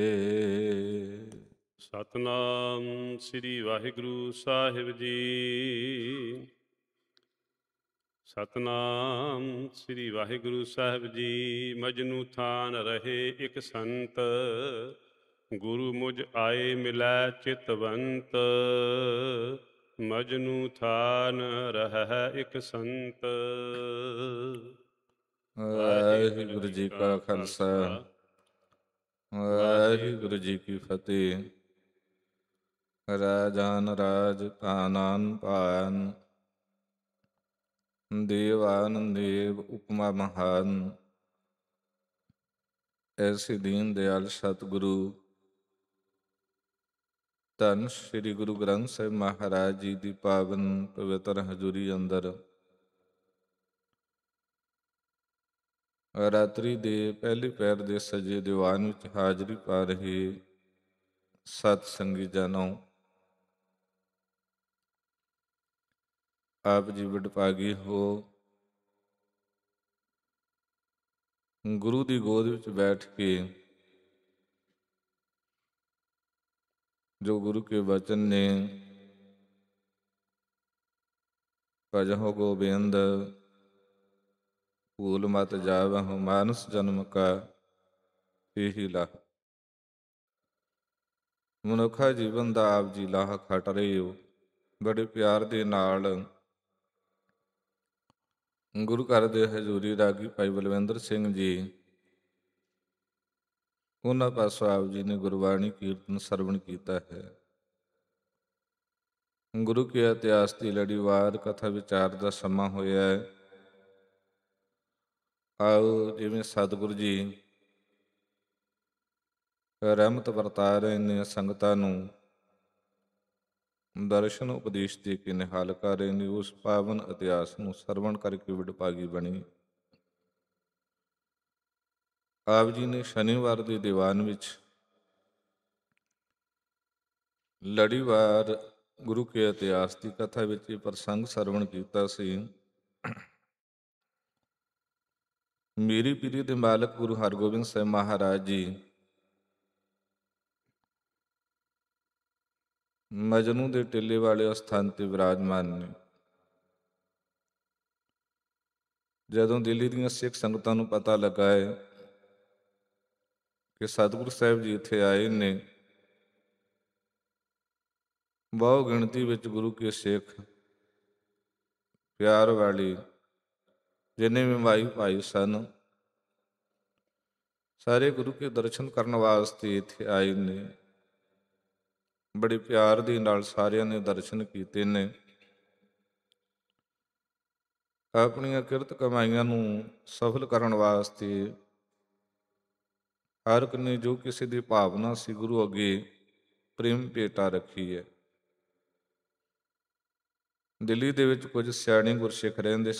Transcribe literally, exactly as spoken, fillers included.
ਸਤਨਾਮ ਸ੍ਰੀ ਵਾਹਿਗੁਰੂ ਸਾਹਿਬ ਜੀ। ਸਤਨਾਮ ਸ੍ਰੀ ਵਾਹਿਗੁਰੂ ਸਾਹਿਬ ਜੀ। ਮਜਨੂ ਥਾਨ ਰਹੇ ਇਕ ਸੰਤ, ਗੁਰੂ ਮੁਝ ਆਏ ਮਿਲੈ ਚਿਤਵੰਤ। ਮਜਨੂ ਥਾਨ ਰਹਿ ਇਕ ਸੰਤ। ਵਾਹਿਗੁਰੂ ਜੀ ਕਾ ਖਾਲਸਾ, ਵਾਹਿਗੁਰੂ ਜੀ ਕੀ ਫਤਿਹ। ਰਾਜਾਨ ਰਾਜ ਭਾਨਾਨ ਭਾਨ, ਦੇਵਾਨ ਦੇਵ ਉਪਮਾ ਮਹਾਨ। ਐਸੇ ਦੀਨ ਦਿਆਲ ਸਤਿਗੁਰੂ ਧੰਨ ਸ੍ਰੀ ਗੁਰੂ ਗ੍ਰੰਥ ਸਾਹਿਬ ਮਹਾਰਾਜ ਜੀ ਦੀ ਪਾਵਨ ਪਵਿੱਤਰ ਹਜ਼ੂਰੀ ਅੰਦਰ ਰਾਤਰੀ ਦੇ ਪਹਿਲੇ ਪਹਿਰ ਦੇ ਸਜੇ ਦੀਵਾਨ ਵਿੱਚ ਹਾਜ਼ਰੀ ਪਾ ਰਹੇ ਸਤ ਸੰਗੀ ਜਨੋ, ਆਪ ਜੀ ਵਡਭਾਗੀ ਹੋ। ਗੁਰੂ ਦੀ ਗੋਦ ਵਿੱਚ ਬੈਠ ਕੇ ਜੋ ਗੁਰੂ ਕੇ ਵਚਨ ਨੇ, ਭਜਹੁ ਗੋਬਿੰਦ ਭੂਲ ਮਤ ਜਾਵਹੁ ਮਾਨਸ ਜਨਮ ਕਾ ਇਹੀ ਲਾਹ। ਮਨੁੱਖਾ ਜੀਵਨ ਦਾ ਆਪ ਜੀ ਲਾਹ ਖੱਟ ਰਹੇ ਹੋ। ਬੜੇ ਪਿਆਰ ਦੇ ਨਾਲ ਗੁਰੂ ਘਰ ਦੇ ਹਜ਼ੂਰੀ ਰਾਗੀ ਭਾਈ ਬਲਵਿੰਦਰ ਸਿੰਘ ਜੀ, ਉਹਨਾਂ ਪਾਸੋਂ ਆਪ ਜੀ ਨੇ ਗੁਰਬਾਣੀ ਕੀਰਤਨ ਸਰਵਣ ਕੀਤਾ ਹੈ। ਗੁਰੂ ਕੇ ਇਤਿਹਾਸ ਦੀ ਲੜੀਵਾਰ ਕਥਾ ਵਿਚਾਰ ਦਾ ਸਮਾਂ ਹੋਇਆ ਹੈ। ਆਓ ਜਿਵੇਂ ਸਤਿਗੁਰੂ ਜੀ ਰਹਿਮਤ ਵਰਤਾ ਰਹੇ ਨੇ, ਸੰਗਤਾਂ ਨੂੰ ਦਰਸ਼ਨ ਉਪਦੇਸ਼ ਦੇ ਕੇ ਨਿਹਾਲ ਕਰ ਰਹੇ ਨੇ, ਉਸ ਪਾਵਨ ਇਤਿਹਾਸ ਨੂੰ ਸਰਵਣ ਕਰਕੇ ਵਡਭਾਗੀ ਬਣੀ। ਆਪ ਜੀ ਨੇ ਸ਼ਨੀਵਾਰ ਦੇ ਦੀਵਾਨ ਵਿੱਚ ਲੜੀਵਾਰ ਗੁਰੂ ਕੇ ਇਤਿਹਾਸ ਦੀ ਕਥਾ ਵਿੱਚ ਇਹ ਪ੍ਰਸੰਗ ਸਰਵਣ ਕੀਤਾ ਸੀ। ਮੇਰੀ ਪੀਰੀ ਦੇ ਮਾਲਕ ਗੁਰੂ ਹਰਗੋਬਿੰਦ ਸਾਹਿਬ ਮਹਾਰਾਜ ਜੀ ਮਜਨੂ ਦੇ ਟਿੱਲੇ ਵਾਲੇ ਸਥਾਨ ਤੇ ਵਿਰਾਜਮਾਨ ਨੇ। ਜਦੋਂ ਦਿੱਲੀ ਦੀਆਂ ਸਿੱਖ ਸੰਗਤਾਂ ਨੂੰ ਪਤਾ ਲੱਗਾ ਹੈ ਕਿ ਸਤਿਗੁਰੂ ਸਾਹਿਬ ਜੀ ਇੱਥੇ ਆਏ ਨੇ, ਬਹੁ ਗਿਣਤੀ ਵਿੱਚ ਗੁਰੂ ਕੇ ਸਿੱਖ ਪਿਆਰ ਵਾਲੀ ਜਿੰਨੇ ਵੀ ਮਾਈ ਭਾਈ ਸਨ, ਸਾਰੇ ਗੁਰੂ ਕੇ ਦਰਸ਼ਨ ਕਰਨ ਵਾਸਤੇ ਇੱਥੇ ਆਏ ਨੇ। ਬੜੇ ਪਿਆਰ ਦੇ ਨਾਲ ਸਾਰਿਆਂ ਨੇ ਦਰਸ਼ਨ ਕੀਤੇ ਨੇ। ਆਪਣੀਆਂ ਕਿਰਤ ਕਮਾਈਆਂ ਨੂੰ ਸਫਲ ਕਰਨ ਵਾਸਤੇ ਹਰ ਇੱਕ ਨੇ ਜੋ ਕਿਸੇ ਦੀ ਭਾਵਨਾ ਸੀ ਗੁਰੂ ਅੱਗੇ ਪ੍ਰੇਮ ਭੇਟਾ ਰੱਖੀ ਹੈ। ਦਿੱਲੀ ਦੇ ਵਿੱਚ ਕੁਝ ਸਿਆਣੇ ਗੁਰਸਿੱਖ ਰਹਿੰਦੇ